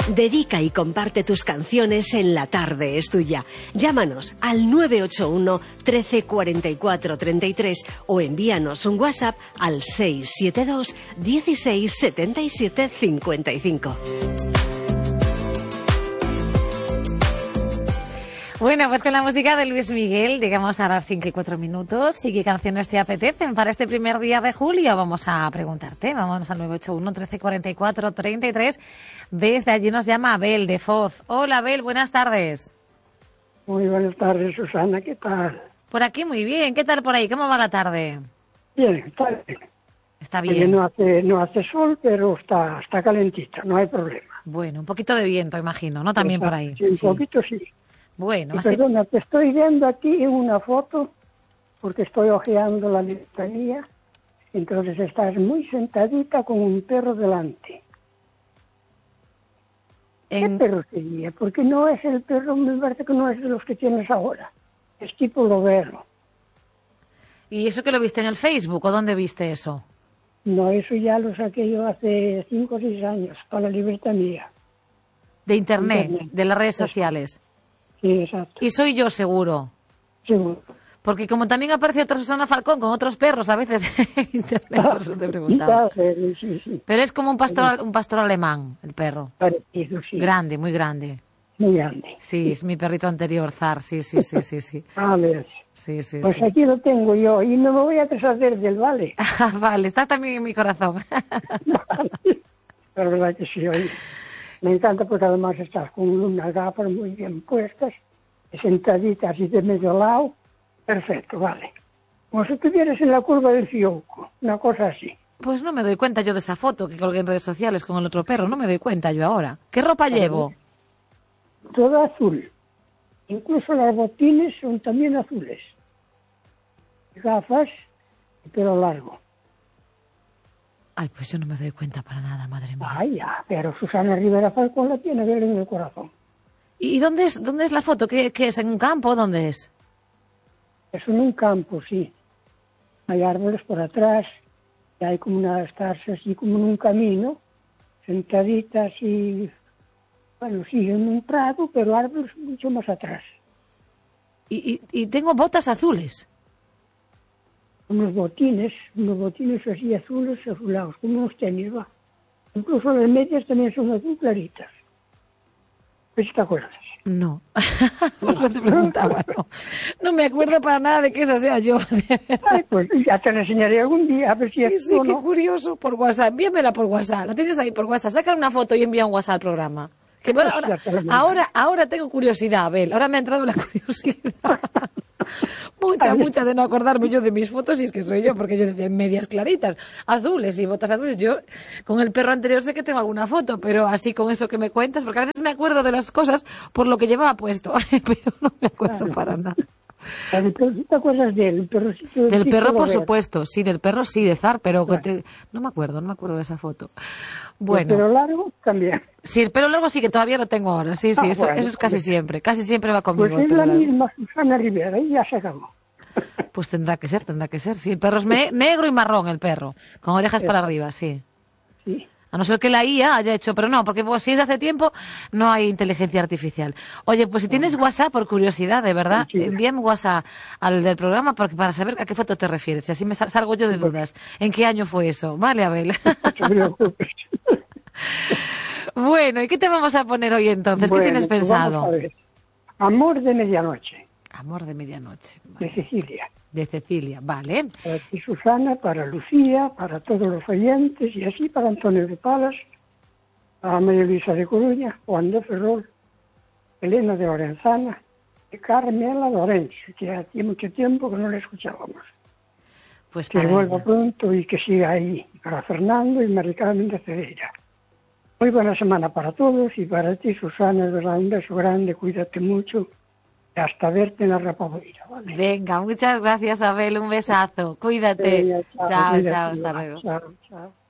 Dedica y comparte tus canciones en La Tarde es Tuya. Llámanos al 981 13 44 33 o envíanos un WhatsApp al 672 16 77 55. Bueno, pues con la música de Luis Miguel llegamos a las 5:04. ¿Y qué canciones te apetecen para este primer día de julio? Vamos a preguntarte. Vamos al 981 13 44 33. Desde allí nos llama Abel de Foz. Hola Abel, buenas tardes. Muy buenas tardes, Susana, ¿qué tal? Por aquí muy bien. ¿Qué tal por ahí? ¿Cómo va la tarde? Bien, está bien. Está bien. No hace sol, pero está calentita, no hay problema. Bueno, un poquito de viento, imagino, ¿no? También por ahí. Sí, un poquito sí. Bueno, y así... Perdona, te estoy viendo aquí una foto porque estoy hojeando la letanía. Entonces estás muy sentadita con un perro delante. ¿Qué perro sería? Porque no es el perro, me parece que no es de los que tienes ahora. Es tipo lobero. ¿Y eso que lo viste en el Facebook o dónde viste eso? No, eso ya lo saqué yo hace 5 o 6 años, para la libertad mía. De internet, de las redes sociales. Sí, exacto. Y soy yo, seguro. Seguro. Porque como también aparece otra Susana Falcón con otros perros a veces en internet, por eso te preguntaba. Sí. Pero es como un pastor alemán, el perro. Parecido, sí. Grande, muy grande. Muy grande. Sí, es mi perrito anterior, Zar, sí. A ver. Sí. Pues aquí lo tengo yo y no me voy a deshacer del vale. Vale, estás también en mi corazón. La verdad que sí, oye. Me encanta porque además estás con unas gafas muy bien puestas, sentadita así de medio lado. Perfecto, vale. Como si estuvieras en la curva del Fiocco, una cosa así. Pues no me doy cuenta yo de esa foto que colgué en redes sociales con el otro perro, no me doy cuenta yo ahora. ¿Qué ropa llevo? Todo azul. Incluso los botines son también azules. Gafas y pelo largo. Ay, pues yo no me doy cuenta para nada, madre mía. Ay, ya, pero Susana Rivera Falcón la tiene verde en el corazón. ¿Y dónde es la foto? ¿Qué es? ¿En un campo? ¿Dónde es? Es en un campo, sí. Hay árboles por atrás, y hay como estás así como en un camino, sentaditas y, bueno, sí, en un prado, pero árboles mucho más atrás. Y tengo botas azules. Unos botines así azules, azulados, como unos tenis, va. Incluso las medias también son azul claritas. ¿Ves si te acuerdas? No. No te preguntaba, no me acuerdo para nada de que esa sea yo. Ay, pues ya te la enseñaré algún día, a ver si es Sí, tú, qué ¿no? curioso, por WhatsApp. Envíamela por WhatsApp, la tienes ahí por WhatsApp. Saca una foto y envía un WhatsApp al programa. Que bueno, ahora tengo curiosidad, Abel. Ahora me ha entrado la curiosidad. Mucha de no acordarme yo de mis fotos, y es que soy yo, porque yo decía medias claritas, azules y botas azules. Yo con el perro anterior sé que tengo alguna foto, pero así con eso que me cuentas, porque a veces me acuerdo de las cosas por lo que llevaba puesto, pero no me acuerdo para nada. ¿Te acuerdas del perrocito? Del perro, por supuesto, sí, del perro sí, de Zar, pero no me acuerdo de esa foto. Bueno. ¿El pelo largo? También. Sí, el pelo largo sí que todavía lo tengo ahora, sí, eso es casi siempre va conmigo. Pues es la misma Susana Rivera y ya se acabó. Pues tendrá que ser, sí, el perro es negro y marrón, el perro, con orejas para arriba, sí. Sí. A no ser que la IA haya hecho, pero no, porque pues, si es hace tiempo, no hay inteligencia artificial. Oye, pues si tienes WhatsApp, por curiosidad, de verdad, envíame WhatsApp al del programa para saber a qué foto te refieres. Y así me salgo yo de dudas. ¿En qué año fue eso? Vale, Abel. No te preocupes. Bueno, ¿y qué te vamos a poner hoy entonces? ¿Qué tienes pensado? Vamos a ver. Amor de medianoche. Amor de medianoche. Vale. De Cecilia. De Cecilia, vale. Para ti, Susana, para Lucía, para todos los oyentes y así para Antonio de Palas, para María Luisa de Coruña, Juan de Ferrol, Elena de Lorenzana y Carmela Lorenzo, que hacía mucho tiempo que no la escuchábamos. Pues que vuelva pronto y que siga ahí. Para Fernando y Mari Carmen de Cedeira. Muy buena semana para todos y para ti, Susana, de verdad, un beso grande, cuídate mucho. Hasta verte en la Rapadoira, ¿vale? Venga, muchas gracias, Abel, un besazo. Cuídate. Chao, Chao, hasta luego. Chao.